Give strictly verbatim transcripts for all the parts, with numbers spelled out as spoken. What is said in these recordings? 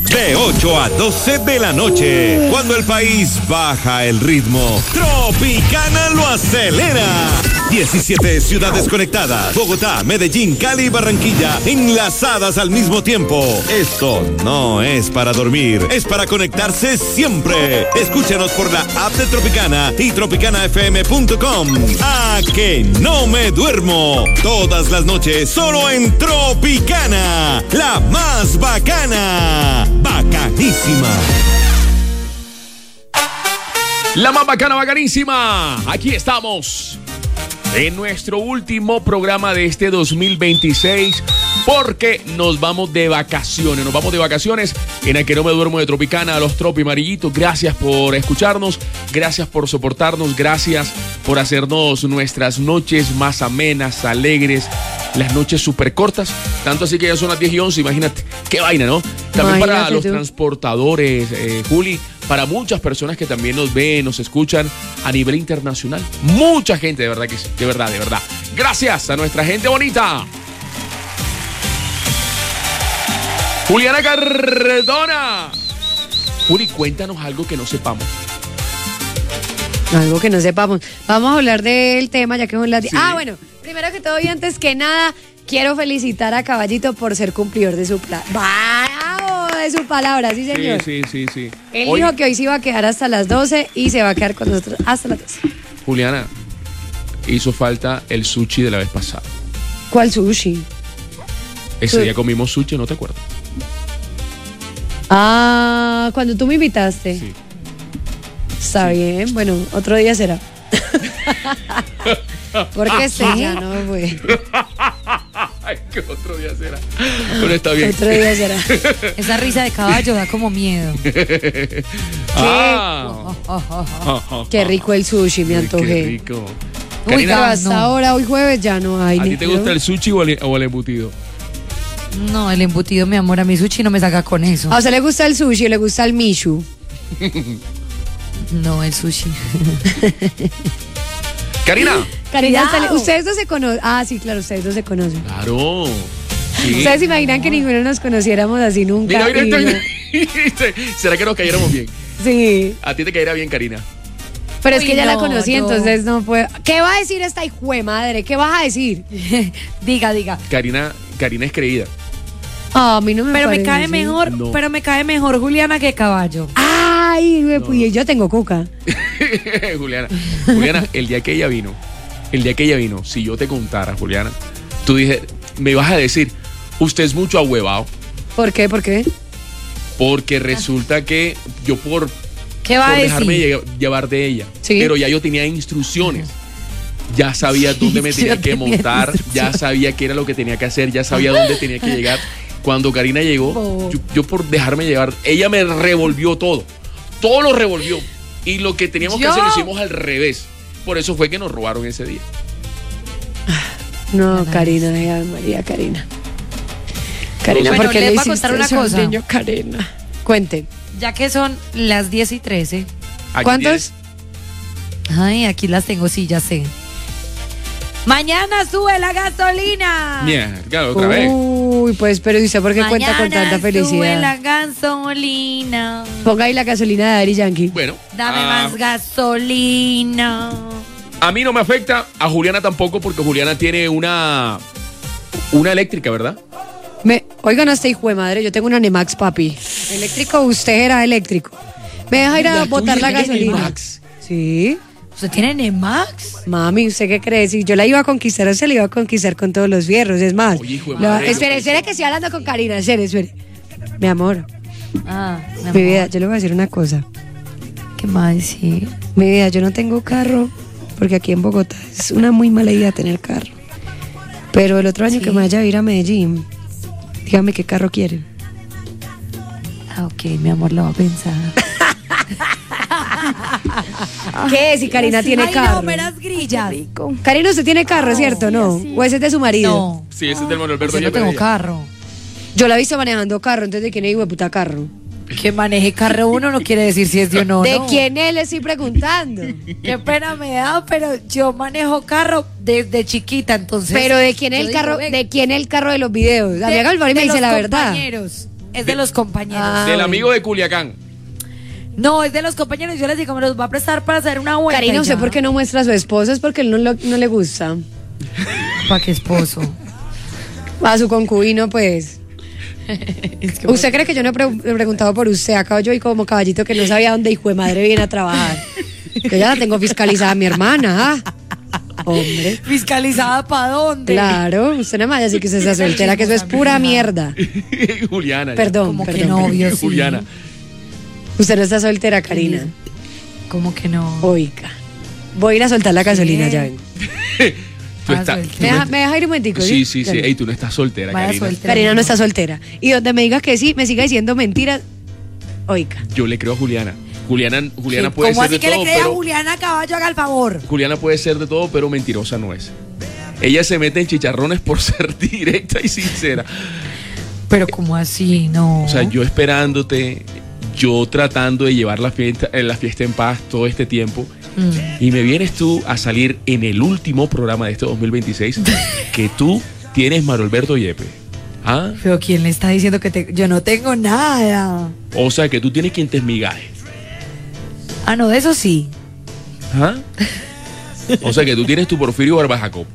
De ocho a doce de la noche, cuando el país baja el ritmo, Tropicana lo acelera. diecisiete ciudades conectadas, Bogotá, Medellín, Cali y Barranquilla, enlazadas al mismo tiempo. Esto no es para dormir, es para conectarse siempre. Escúchanos por la app de Tropicana y tropicana f m punto com. ¡A que no me duermo! Todas las noches, solo en Tropicana, la más bacana. Bacanísima. La más bacana, bacanísima. Aquí estamos en nuestro último programa de este dos mil veintiséis, porque nos vamos de vacaciones, nos vamos de vacaciones en el que no me duermo de Tropicana, a los Tropi Amarillitos. Gracias por escucharnos, gracias por soportarnos, gracias por hacernos nuestras noches más amenas, alegres, las noches súper cortas, tanto así que ya son las diez y once, imagínate, qué vaina, ¿no? También imagínate para los tú. transportadores, eh, Juli, para muchas personas que también nos ven, nos escuchan a nivel internacional. Mucha gente, de verdad que sí, de verdad, de verdad. Gracias a nuestra gente bonita. Juliana Cardona. Juli, cuéntanos algo que no sepamos. Algo que no sepamos. Vamos a hablar del tema, ya que es la... Sí. Ah, bueno, primero que todo y antes que nada, quiero felicitar a Caballito por ser cumplidor de su plan. ¡Bravo! De su palabra, sí, señor. Sí, sí, sí, sí. Él Hoy... dijo que hoy se iba a quedar hasta las doce y se va a quedar con nosotros hasta las doce. Juliana, hizo falta el sushi de la vez pasada. ¿Cuál sushi? Ese Su... día comimos sushi, ¿no te acuerdas? Ah, cuando tú me invitaste. Sí. Está sí. bien, bueno, otro día será. Porque este ya no fue. Ay, que otro día será. Pero está bien. Otro día será. Esa risa de caballo da como miedo. Qué, ah. oh, oh, oh, oh. Qué rico el sushi, me antojé. Qué rico. Uy, Karina, pero hasta no. ahora, hoy jueves, ya no hay. ¿A ti te gusta el sushi o el, o el embutido? No, el embutido, mi amor, a mi sushi no me saca con eso. ¿A usted le gusta el sushi o le gusta el mishu? No, el sushi. Karina. Karina, ustedes no se conocen. Ah, sí, claro, ustedes no se conocen. Claro. Sí. Ustedes imaginan que ninguno nos conociéramos así nunca. Mira, mira, y... ¿Será que nos cayéramos bien? Sí. A ti te caerá bien, Karina. Pero es Uy, que ya no, la conocí, no. entonces no puedo. ¿Qué va a decir esta hijue madre? ¿Qué vas a decir? Diga, diga. Karina, Karina es creída. Ah, a mí no me Pero me parece cae así. mejor, No. pero me cae mejor Juliana que Caballo. Ay, güey, No. pues yo tengo cuca. Juliana, Juliana, el día que ella vino, el día que ella vino, si yo te contara, Juliana, tú dije, me vas a decir, usted es mucho ahuevado, ¿Por qué? ¿Por qué? porque resulta que yo por, ¿Qué va por a dejarme decir? lle- llevar de ella, Sí. pero ya yo tenía instrucciones. Ya sabía dónde me tenía Yo que tenía montar, ya instrucciones. sabía qué era lo que tenía que hacer, ya sabía dónde tenía que llegar. Cuando Karina llegó, Oh. yo, yo por dejarme llevar, ella me revolvió todo. Todo lo revolvió. Y lo que teníamos que ¿Yo? hacer lo hicimos al revés. Por eso fue que nos robaron ese día. No, Karina, ay, María, Karina. Karina, Bueno, ¿por qué les le voy a hiciste contar una eso al cosa. niño, Karina? Cuente. Ya que son las diez y trece. Aquí ¿Cuántos? Ay, aquí las tengo, sí, ya sé. Mañana sube la gasolina. tienes- Mierda, claro, otra vez. Uy, pues, pero ¿y usted por qué cuenta con tanta Mañana sube felicidad? la gasolina. Ponga ahí la gasolina de Daddy Yankee. Bueno, Dame ah, más gasolina. a mí no me afecta, a Juliana tampoco, porque Juliana tiene una, una eléctrica, ¿verdad? Me, oigan a este hijo de madre, yo tengo una Nemax, papi. Eléctrico, usted era eléctrico. ¿Me deja ir a La botar tuya la tiene gasolina? Nemax. Sí. ¿Usted tiene Nemax? Mami, ¿usted qué cree? Si yo la iba a conquistar, se la iba a conquistar con todos los fierros. Es más, Oye, hijo de la- madre, espere, yo- espere que estoy hablando con Karina. Espere, espere. Mi amor, Ah, mi mi amor. vida, yo le voy a decir una cosa. ¿Qué más decir? Mi vida, yo no tengo carro porque aquí en Bogotá es una muy mala idea tener carro. Pero el otro año Sí. que me vaya a ir a Medellín, dígame qué carro quieren. Ah, ok, mi amor, lo va a pensar. ¿Qué? Si Karina tiene Ay, carro. no, meras grillas. Karina, usted tiene carro, ¿cierto? ¿No? ¿O ese es de su marido? No, Sí, ese es del Manuel Alberto. yo no tengo carro. Yo la he visto manejando carro, entonces ¿de quién es hijo de puta carro? Que maneje carro uno no quiere decir si es de o no. ¿De no. quién es? Le estoy preguntando. Qué pena me da, pero yo manejo carro desde chiquita, entonces. Pero ¿de quién es yo el digo, carro? ven, ¿De quién es el carro de los videos? A mí haga el favor y me de dice los la verdad. compañeros. es de, De- los compañeros. Ah, Del bueno. amigo de Culiacán. No, es de los compañeros. Yo les digo, me los va a prestar para hacer una vuelta. Karina, y ¿usted ya. por qué no muestra a su esposo? Es porque él no, lo- no le gusta. ¿Para qué esposo? A su concubino, pues. Es que- ¿Usted cree que yo no he, pre- he preguntado por usted? Acabo yo y como caballito que no sabía dónde hijo de madre viene a trabajar. Yo ya la tengo fiscalizada a mi hermana, ¿ah? Hombre. ¿Fiscalizada para dónde? Claro, usted no me vaya a decir que usted está soltera, que eso es pura mierda. Juliana. ya. Perdón, Como que perdón. no, obvio, sí. Juliana. Usted no está soltera, Karina. ¿Cómo que no? Oiga. Voy a ir a soltar la gasolina, ya vengo. Tú Ah, estás- suelta. tú ¿Me no- deja, me deja ir un momentico? Sí, sí, sí. Dale. Ey, tú no estás soltera, Vaya Karina. soltera. Karina no está soltera. Y donde me diga que sí, me siga diciendo mentiras. Oiga. Yo le creo a Juliana. Juliana, Juliana Sí, puede ¿cómo ser así de que le todo, cree a pero Juliana Caballo? Haga el favor. Juliana puede ser de todo, pero mentirosa no es. Ella se mete en chicharrones por ser directa y sincera. Pero ¿cómo así? No. O sea, yo esperándote, yo tratando de llevar la fiesta, eh, la fiesta en paz todo este tiempo. Mm. Y me vienes tú a salir en el último programa de este dos mil veintiséis que tú tienes Mario Alberto Yepe. ¿Ah? Pero ¿quién le está diciendo que te... yo no tengo nada? O sea, que tú tienes quien te esmigaje. Ah, no, de eso sí. ¿Ah? O sea, que tú tienes tu Porfirio Barba Jacob.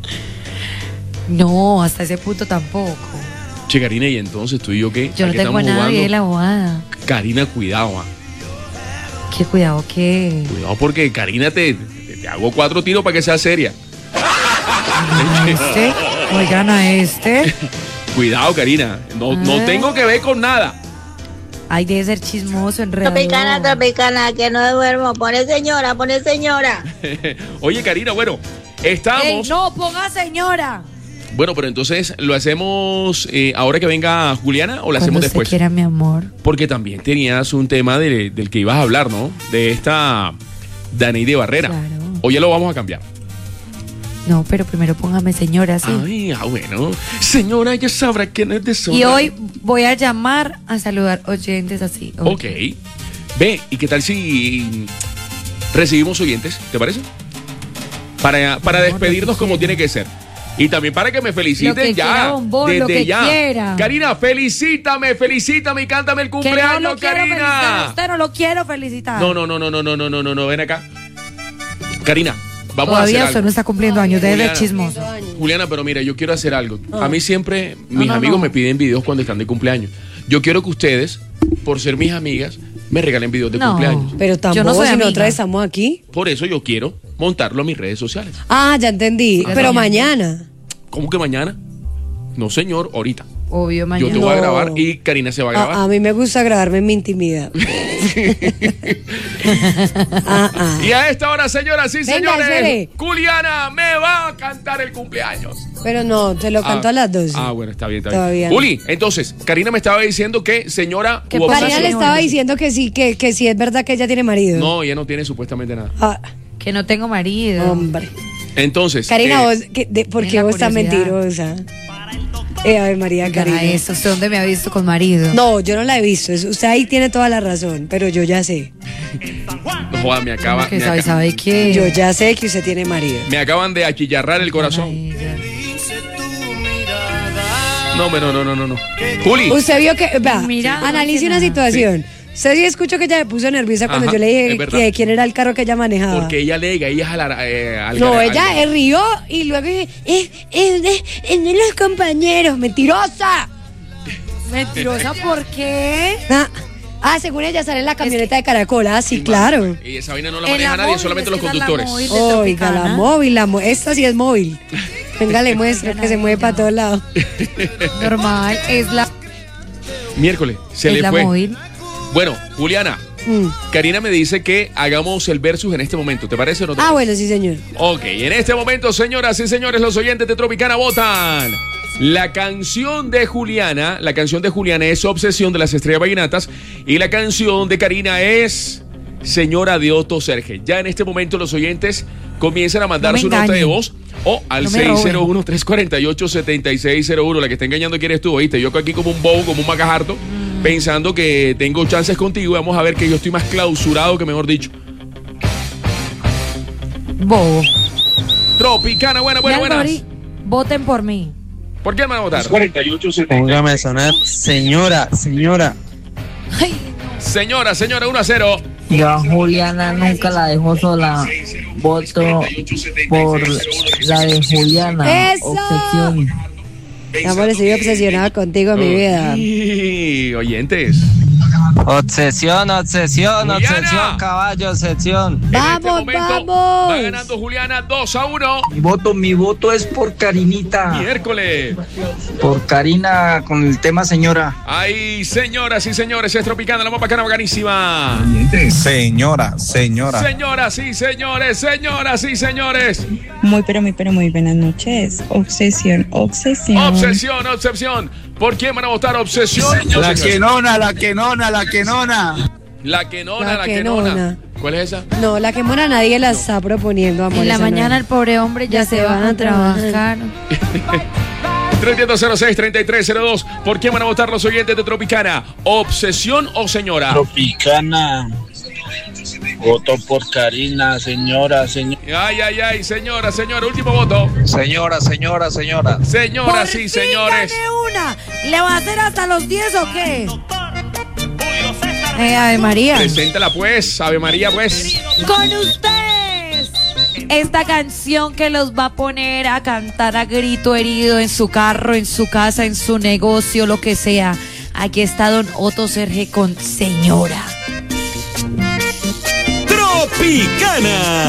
No, hasta ese punto tampoco. Che, Karina, y entonces tú y yo qué? Yo ¿A no qué tengo a estamos nadie de jugando? la abogada. Karina, cuidado, ah. Qué cuidado que... Cuidado porque Karina te, te, te hago cuatro tiros para que sea seria. Oigan a este, oigan a este. Cuidado, Karina. No, Ah. no tengo que ver con nada. Ay, debe ser chismoso, enredador. Tropicana, tropicana, que no duermo. Pone señora, pone señora. Oye, Karina, bueno, estamos. Ey, no, ponga señora. Bueno, pero entonces, ¿lo hacemos eh, ahora que venga Juliana o lo hacemos Cuando después? usted quiera, mi amor. Porque también tenías un tema de- del que ibas a hablar, ¿no? De esta Daneide Barrera. Claro. O ya lo vamos a cambiar. No, pero primero póngame señora, sí. Ay, ah, bueno. Señora, ya sabrá quién es de sobra. Y hoy voy a llamar a saludar oyentes así. Ok. Ve, ¿y qué tal si recibimos oyentes? ¿Te parece? Para, para No, despedirnos lo que como quiera. tiene que ser. Y también para que me feliciten Lo que ya. quiera, bombón, desde lo que ya. quiera. Karina, felicítame, felicítame y cántame el Que no cumpleaños, lo quiero felicitar. Karina. Usted no lo quiero felicitar. No, no, no, no, no, no, no, no, no, no, ven acá. Karina, vamos a Todavía hacer usted algo. no está cumpliendo años, debe ser Juliana. chismoso. Juliana, pero mira, yo quiero hacer algo. A mí siempre mis no, amigos no. me piden videos cuando están de cumpleaños. Yo quiero que ustedes, por ser mis amigas, me regalen videos de No. cumpleaños. Pero Yo tampoco no soy si amiga. nosotras estamos aquí. Por eso yo quiero montarlo a mis redes sociales. Ah, ya entendí. Siga Pero soñando. mañana. ¿Cómo que mañana? No, señor, ahorita. Obvio, mañana. Yo te voy a No. grabar y Karina se va a grabar. A, a mí me gusta grabarme en mi intimidad. ah, ah. Y a esta hora, señoras y Venga, señores, espere. Juliana me va a cantar el cumpleaños. Pero no, te lo canto Ah, a las dos. Ah, bueno, está bien, está bien. Todavía no. Juli, entonces, Karina me estaba diciendo que señora ¿Qué u pasa, Karina le obsesión. estaba diciendo que sí, que, que sí es verdad que ella tiene marido. No, ella no tiene supuestamente nada. Ah, Que no tengo marido. hombre. Entonces, Karina, eh, vos, que- de- ¿por es qué la vos estás curiosidad. mentirosa? Eh, Ave María, Oigan Karina. a eso, ¿usted dónde me ha visto con marido? No, yo no la he visto. Es- Usted ahí tiene toda la razón, pero yo ya sé. no joda, me acaba, ¿Cómo que me, sabe, aca- sabe qué? Yo ya sé que usted tiene marido. me acaban de achillarrar el corazón. Ay, ya. No, pero no, no, no, no. Juli, Usted vio que, vea, Mira, no analice hace una nada. situación. Usted sí escuchó que ella me puso nerviosa cuando Ajá, yo le es dije verdad. que quién era el carro que ella manejaba. porque ella alega, ella es alara, eh, No, algara- ella algara- eh, rió y luego dije, es, es, de, es de los compañeros, mentirosa. Mentirosa, ¿por qué? Ah, ah, según ella sale en la camioneta de Caracol. Ah, sí, claro. Y esa vaina no la En maneja la nadie, móvil, solamente es los que esa es la conductores. móvil. de Oiga, la Tropicana. móvil, la mo- esta sí es móvil. Venga, le muestro que se mueve para todos lados. Normal, es la, Miércoles, se es le la fue. móvil. Bueno, Juliana, Mm. Karina me dice que hagamos el versus en este momento. ¿Te parece o no te Ah, parece? bueno, sí, señor. Ok, en este momento, señoras y señores, los oyentes de Tropicana votan. La canción de Juliana, la canción de Juliana es Obsesión de las Estrellas Vallenatas y la canción de Karina es Señora de Otto Serge. Ya en este momento los oyentes comienzan a mandar No me su nota de engañen. voz o al No me seis roben. cero uno, tres cuatro ocho, siete seis cero uno. La que está engañando quién eres tú, ¿oíste? Yo aquí como un bobo, como un macajarto, Mm. pensando que tengo chances contigo y vamos a ver que yo estoy más clausurado que mejor dicho. Bobo. Tropicana, buena, buena, Y buenas. Algori, voten por mí. ¿Por quién van a votar? Póngame a sonar, señora, señora. Ay, Señora, señora, uno a cero. Yo a Juliana nunca la dejo sola. Voto por la de Juliana. ¡Eso! Obsesión. Amor, estoy obsesionada contigo, mi vida. Y oyentes. Obsesión, obsesión, Juliana. obsesión, caballo, obsesión. En este Vamos, momento vamos. va ganando Juliana dos a uno. Mi voto, mi voto es por Karinita. Miércoles. Por Karina con el tema señora. Ay, señoras y señores, es Tropicana, la más bacana, bacanísima. Señora, señora. Señoras y señores, señoras y señores. Muy, pero muy, pero muy buenas noches. Obsesión, obsesión. Obsesión, obsesión. ¿Por quién van a votar? Obsesión. La Obsesión. quenona, la quenona, la quenona. La quenona, La la quenona. quenona. ¿Cuál es esa? No, la que mora nadie la está proponiendo, amor. en la esa no mañana es. el pobre hombre ya, Ya se se va van a a trabajar. trabajar. tres cero seis, treinta y tres cero dos. ¿Por quién van a votar los oyentes de Tropicana? ¿Obsesión o señora? Tropicana. Voto por Karina, señora, señora. Ay, ay, ay, señora, señora, último voto. Señora, señora, señora. Señoras Por y fin señores. gané una. ¿Le va a hacer hasta los diez o qué? Eh, Ave María. Preséntala pues, Ave María pues. Con ustedes. Esta canción que los va a poner a cantar a grito herido en su carro, en su casa, en su negocio, lo que sea. Aquí está don Otto Serge con Señora. Tropicana.